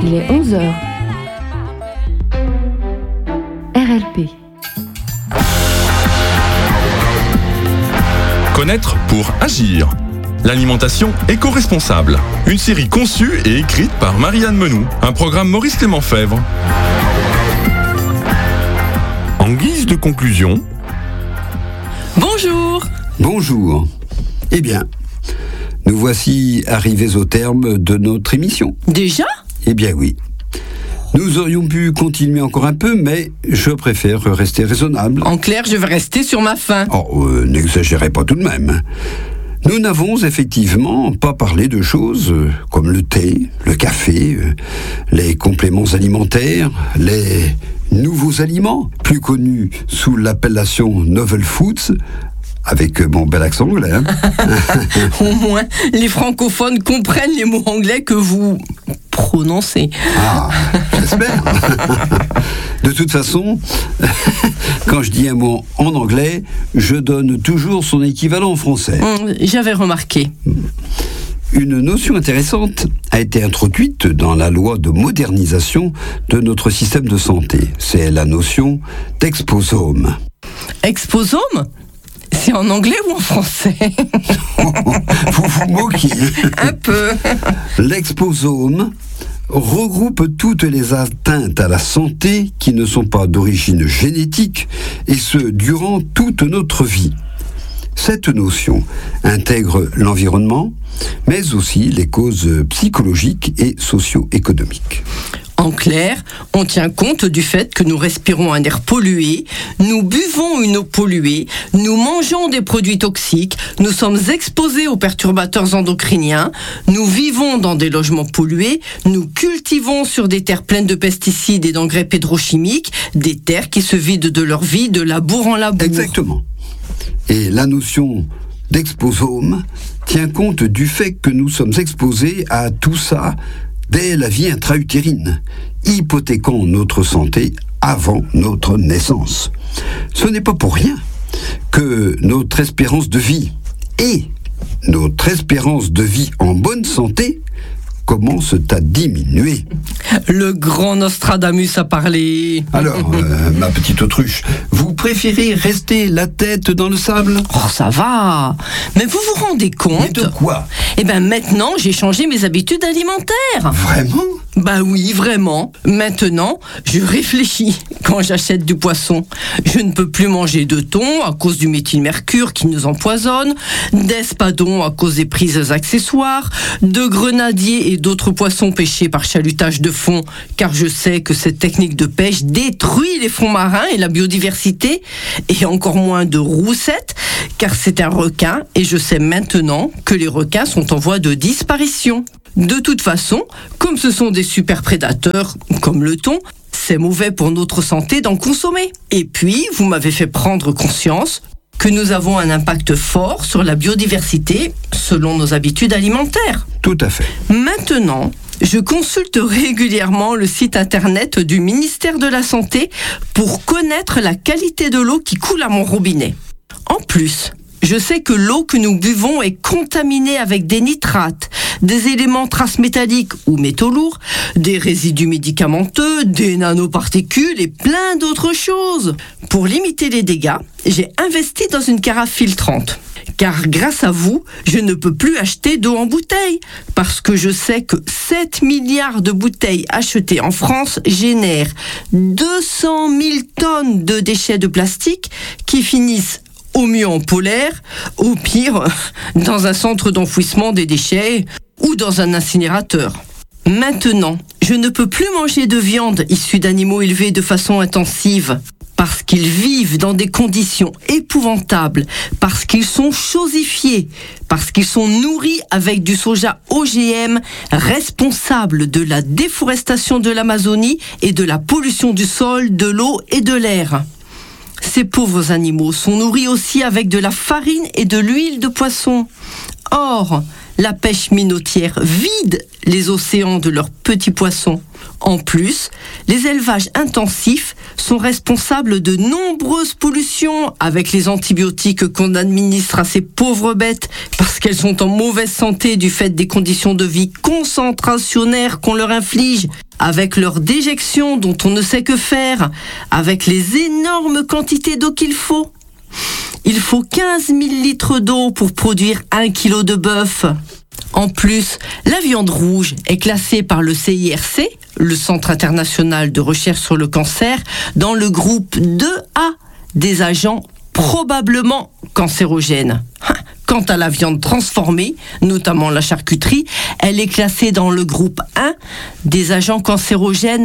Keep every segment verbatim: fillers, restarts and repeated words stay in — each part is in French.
Il est onze heures. R L P. Connaître pour agir. L'alimentation éco-responsable. Une série conçue et écrite par Marianne Menou. Un programme Maurice Clément Fèvre. En guise de conclusion. Bonjour. Bonjour. Eh bien, nous voici arrivés au terme de notre émission. Déjà ? Eh bien oui. Nous aurions pu continuer encore un peu, mais je préfère rester raisonnable. En clair, je vais rester sur ma faim. Oh, euh, n'exagérez pas tout de même. Nous n'avons effectivement pas parlé de choses comme le thé, le café, les compléments alimentaires, les nouveaux aliments, plus connus sous l'appellation Novel Foods, avec mon bel accent anglais. Hein. Au moins, les francophones comprennent les mots anglais que vous prononcez. Ah, j'espère. De toute façon, quand je dis un mot en anglais, je donne toujours son équivalent en français. Hum, j'avais remarqué. Une notion intéressante a été introduite dans la loi de modernisation de notre système de santé. C'est la notion d'exposome. Exposome ? C'est en anglais ou en français ? Vous vous moquez. Un peu. L'exposome regroupe toutes les atteintes à la santé qui ne sont pas d'origine génétique, et ce, durant toute notre vie. Cette notion intègre l'environnement, mais aussi les causes psychologiques et socio-économiques. En clair, on tient compte du fait que nous respirons un air pollué, nous buvons une eau polluée, nous mangeons des produits toxiques, nous sommes exposés aux perturbateurs endocriniens, nous vivons dans des logements pollués, nous cultivons sur des terres pleines de pesticides et d'engrais pétrochimiques, des terres qui se vident de leur vie de labour en labour. Exactement. Et la notion d'exposome tient compte du fait que nous sommes exposés à tout ça dès la vie intra-utérine, hypothéquant notre santé avant notre naissance. Ce n'est pas pour rien que notre espérance de vie et notre espérance de vie en bonne santé commencent à diminuer. Le grand Nostradamus a parlé. Alors, euh, ma petite autruche, vous préférez rester la tête dans le sable ? Oh, ça va. Mais vous vous rendez compte ? Mais de quoi ? Eh ben maintenant, j'ai changé mes habitudes alimentaires. Vraiment ? Bah oui, vraiment. Maintenant, je réfléchis quand j'achète du poisson. Je ne peux plus manger de thon à cause du méthylmercure qui nous empoisonne, d'espadon à cause des prises accessoires, de grenadier et d'autres poissons pêchés par chalutage de fond, car je sais que cette technique de pêche détruit les fonds marins et la biodiversité, et encore moins de roussettes, car c'est un requin, et je sais maintenant que les requins sont en voie de disparition. De toute façon, comme ce sont des super prédateurs, comme le thon, c'est mauvais pour notre santé d'en consommer. Et puis, vous m'avez fait prendre conscience que nous avons un impact fort sur la biodiversité selon nos habitudes alimentaires. Tout à fait. Maintenant, je consulte régulièrement le site internet du ministère de la Santé pour connaître la qualité de l'eau qui coule à mon robinet. En plus, je sais que l'eau que nous buvons est contaminée avec des nitrates, des éléments traces métalliques ou métaux lourds, des résidus médicamenteux, des nanoparticules et plein d'autres choses. Pour limiter les dégâts, j'ai investi dans une carafe filtrante. Car grâce à vous, je ne peux plus acheter d'eau en bouteille, parce que je sais que sept milliards de bouteilles achetées en France génèrent deux cent mille tonnes de déchets de plastique qui finissent au mieux en polaire, au pire dans un centre d'enfouissement des déchets ou dans un incinérateur. Maintenant, je ne peux plus manger de viande issue d'animaux élevés de façon intensive, parce qu'ils vivent dans des conditions épouvantables, parce qu'ils sont chosifiés, parce qu'ils sont nourris avec du soja O G M responsable de la déforestation de l'Amazonie et de la pollution du sol, de l'eau et de l'air. Ces pauvres animaux sont nourris aussi avec de la farine et de l'huile de poisson. Or, la pêche minotière vide les océans de leurs petits poissons. En plus, les élevages intensifs sont responsables de nombreuses pollutions avec les antibiotiques qu'on administre à ces pauvres bêtes parce qu'elles sont en mauvaise santé du fait des conditions de vie concentrationnaires qu'on leur inflige, avec leurs déjections dont on ne sait que faire, avec les énormes quantités d'eau qu'il faut. Il faut quinze mille litres d'eau pour produire un kilo de bœuf. En plus, la viande rouge est classée par le C I R C, le Centre international de recherche sur le cancer, dans le groupe deux A des agents probablement cancérogènes. Quant à la viande transformée, notamment la charcuterie, elle est classée dans le groupe un des agents cancérogènes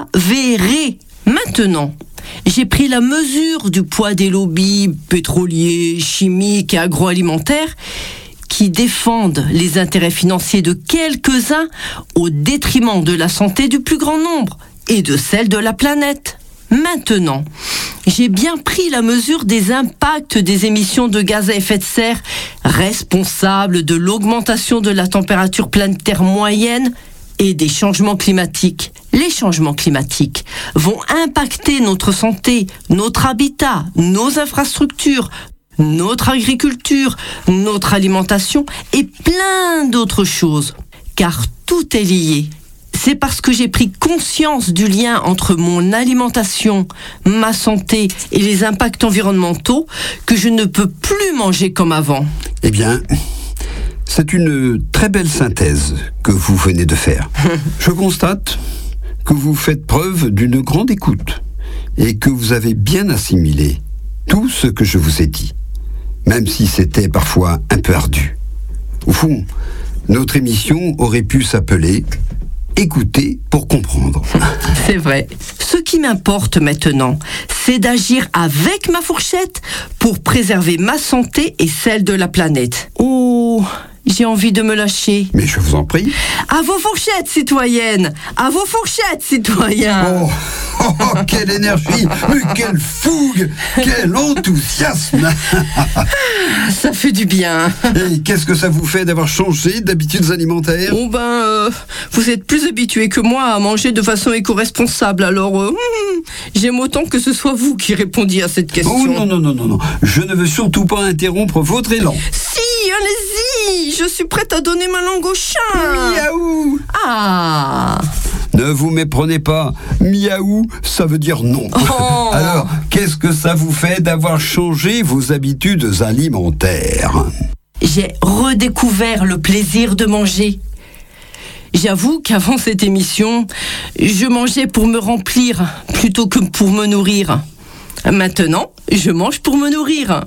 avérés. Maintenant, j'ai pris la mesure du poids des lobbies pétroliers, chimiques et agroalimentaires qui défendent les intérêts financiers de quelques-uns au détriment de la santé du plus grand nombre et de celle de la planète. Maintenant, j'ai bien pris la mesure des impacts des émissions de gaz à effet de serre responsables de l'augmentation de la température planétaire moyenne et des changements climatiques. Les changements climatiques vont impacter notre santé, notre habitat, nos infrastructures, notre agriculture, notre alimentation et plein d'autres choses. Car tout est lié. C'est parce que j'ai pris conscience du lien entre mon alimentation, ma santé et les impacts environnementaux que je ne peux plus manger comme avant. Eh bien, c'est une très belle synthèse que vous venez de faire. Je constate que vous faites preuve d'une grande écoute et que vous avez bien assimilé tout ce que je vous ai dit, même si c'était parfois un peu ardu. Au fond, notre émission aurait pu s'appeler « Écouter pour comprendre ». C'est vrai. Ce qui m'importe maintenant, c'est d'agir avec ma fourchette pour préserver ma santé et celle de la planète. Oh, j'ai envie de me lâcher. Mais je vous en prie. À vos fourchettes, citoyennes! À vos fourchettes, citoyens! Oh, oh, oh, quelle énergie! Mais quelle fougue! Quel enthousiasme! Ça fait du bien. Et qu'est-ce que ça vous fait d'avoir changé d'habitudes alimentaires? Oh ben, euh, vous êtes plus habitués que moi à manger de façon éco-responsable, alors euh, hmm, j'aime autant que ce soit vous qui répondiez à cette question. Oh non, non, non, non, non. Je ne veux surtout pas interrompre votre élan. Si, allez-y! Je suis prête à donner ma langue au chat. Miaou! Ah! Ne vous méprenez pas. Miaou, ça veut dire non. Oh. Alors, qu'est-ce que ça vous fait d'avoir changé vos habitudes alimentaires? J'ai redécouvert le plaisir de manger. J'avoue qu'avant cette émission, je mangeais pour me remplir plutôt que pour me nourrir. Maintenant, je mange pour me nourrir.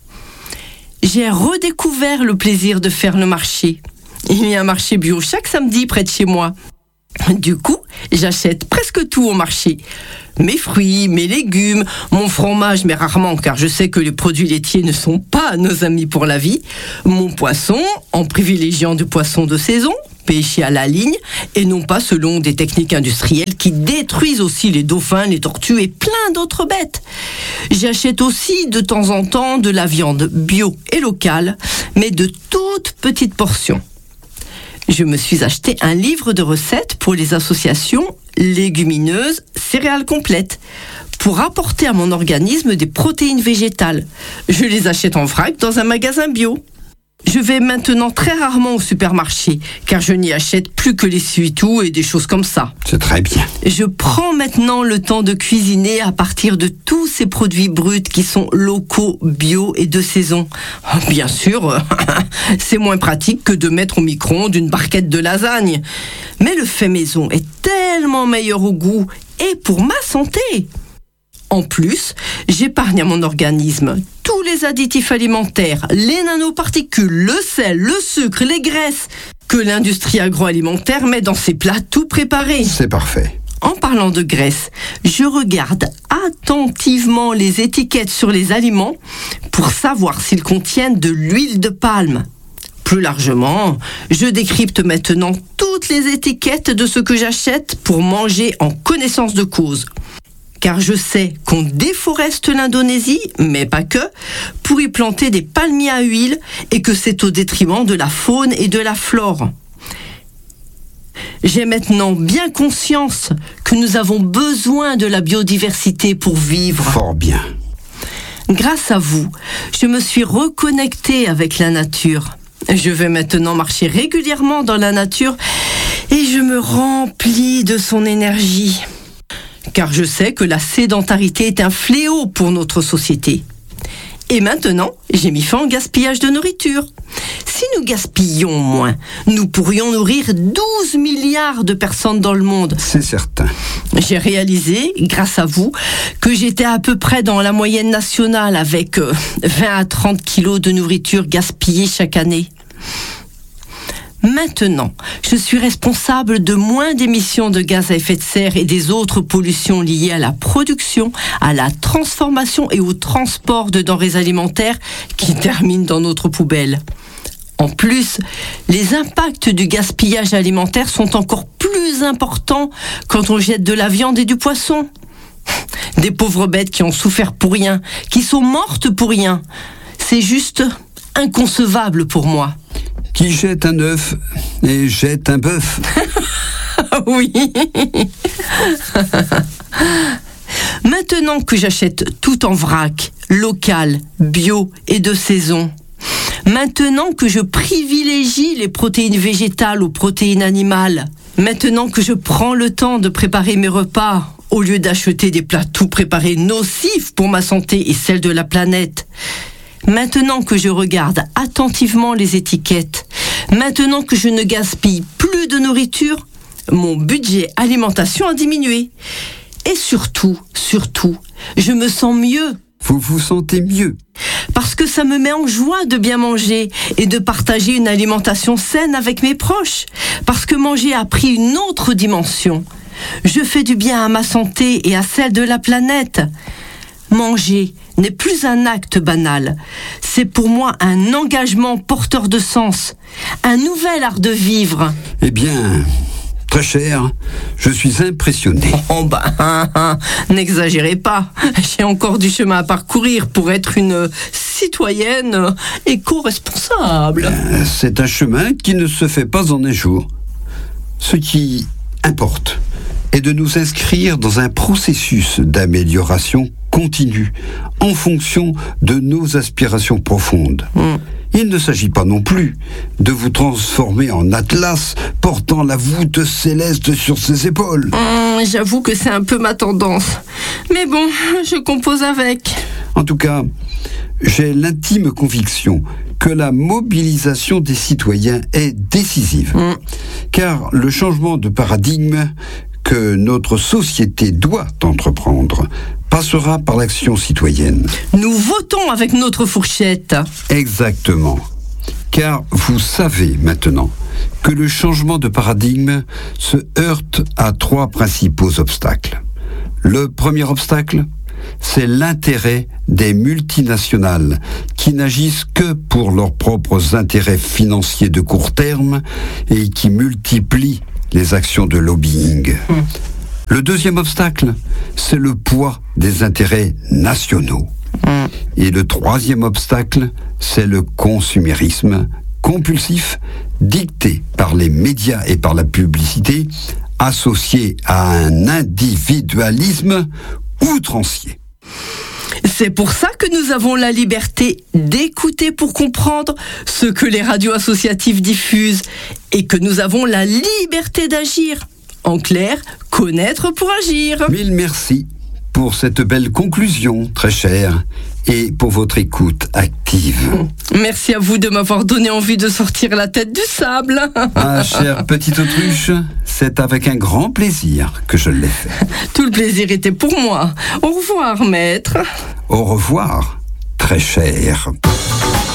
J'ai redécouvert le plaisir de faire le marché. Il y a un marché bio chaque samedi près de chez moi. Du coup, j'achète presque tout au marché. Mes fruits, mes légumes, mon fromage, mais rarement car je sais que les produits laitiers ne sont pas nos amis pour la vie. Mon poisson, en privilégiant du poisson de saison, pêché à la ligne, et non pas selon des techniques industrielles qui détruisent aussi les dauphins, les tortues et plein d'autres bêtes. J'achète aussi de temps en temps de la viande bio et locale, mais de toutes petites portions. Je me suis acheté un livre de recettes pour les associations légumineuses, céréales complètes, pour apporter à mon organisme des protéines végétales. Je les achète en vrac dans un magasin bio. Je vais maintenant très rarement au supermarché, car je n'y achète plus que les suitou et des choses comme ça. C'est très bien. Je prends maintenant le temps de cuisiner à partir de tous ces produits bruts qui sont locaux, bio et de saison. Bien sûr, c'est moins pratique que de mettre au micro-ondes une barquette de lasagne. Mais le fait maison est tellement meilleur au goût et pour ma santé. En plus, j'épargne à mon organisme tous les additifs alimentaires, les nanoparticules, le sel, le sucre, les graisses que l'industrie agroalimentaire met dans ses plats tout préparés. C'est parfait. En parlant de graisse, je regarde attentivement les étiquettes sur les aliments pour savoir s'ils contiennent de l'huile de palme. Plus largement, je décrypte maintenant toutes les étiquettes de ce que j'achète pour manger en connaissance de cause. car je sais qu'on déforeste l'Indonésie, mais pas que, pour y planter des palmiers à huile et que c'est au détriment de la faune et de la flore. J'ai maintenant bien conscience que nous avons besoin de la biodiversité pour vivre. Fort bien. Grâce à vous, je me suis reconnectée avec la nature. Je vais maintenant marcher régulièrement dans la nature et je me remplis de son énergie. Car je sais que la sédentarité est un fléau pour notre société. Et maintenant, j'ai mis fin au gaspillage de nourriture. Si nous gaspillons moins, nous pourrions nourrir douze milliards de personnes dans le monde. C'est certain. J'ai réalisé, grâce à vous, que j'étais à peu près dans la moyenne nationale avec euh, vingt à trente kilos de nourriture gaspillée chaque année. Maintenant, je suis responsable de moins d'émissions de gaz à effet de serre et des autres pollutions liées à la production, à la transformation et au transport de denrées alimentaires qui terminent dans notre poubelle. En plus, les impacts du gaspillage alimentaire sont encore plus importants quand on jette de la viande et du poisson. Des pauvres bêtes qui ont souffert pour rien, qui sont mortes pour rien. C'est juste inconcevable pour moi. Qui jette un œuf et jette un bœuf. Oui. Maintenant que j'achète tout en vrac, local, bio et de saison, maintenant que je privilégie les protéines végétales aux protéines animales, maintenant que je prends le temps de préparer mes repas au lieu d'acheter des plats tout préparés nocifs pour ma santé et celle de la planète, maintenant que je regarde attentivement les étiquettes, maintenant que je ne gaspille plus de nourriture, mon budget alimentation a diminué. Et surtout, surtout, je me sens mieux. Vous vous sentez mieux. Parce que ça me met en joie de bien manger et de partager une alimentation saine avec mes proches. Parce que manger a pris une autre dimension. Je fais du bien à ma santé et à celle de la planète. Manger n'est plus un acte banal. C'est pour moi un engagement porteur de sens, un nouvel art de vivre. Eh bien, très cher, je suis impressionné. Oh bah, hein, hein, n'exagérez pas. J'ai encore du chemin à parcourir pour être une citoyenne éco-responsable. Euh, c'est un chemin qui ne se fait pas en un jour. Ce qui importe est de nous inscrire dans un processus d'amélioration continue en fonction de nos aspirations profondes. Mmh. Il ne s'agit pas non plus de vous transformer en Atlas portant la voûte céleste sur ses épaules. Mmh, j'avoue que c'est un peu ma tendance. Mais bon, je compose avec. En tout cas, j'ai l'intime conviction que la mobilisation des citoyens est décisive. Mmh. Car le changement de paradigme que notre société doit entreprendre passera par l'action citoyenne. Nous votons avec notre fourchette. Exactement. Car vous savez maintenant que le changement de paradigme se heurte à trois principaux obstacles. Le premier obstacle, c'est l'intérêt des multinationales qui n'agissent que pour leurs propres intérêts financiers de court terme et qui multiplient les actions de lobbying. Hum. Le deuxième obstacle, c'est le poids des intérêts nationaux. Hum. Et le troisième obstacle, c'est le consumérisme compulsif dicté par les médias et par la publicité, associé à un individualisme outrancier. C'est pour ça que nous avons la liberté d'écouter pour comprendre ce que les radios associatives diffusent et que nous avons la liberté d'agir. En clair, connaître pour agir. Mille merci pour cette belle conclusion, très chère, et pour votre écoute active. Merci à vous de m'avoir donné envie de sortir la tête du sable. Ah, chère petite autruche, c'est avec un grand plaisir que je l'ai fait. Tout le plaisir était pour moi. Au revoir, maître. Au revoir, très cher.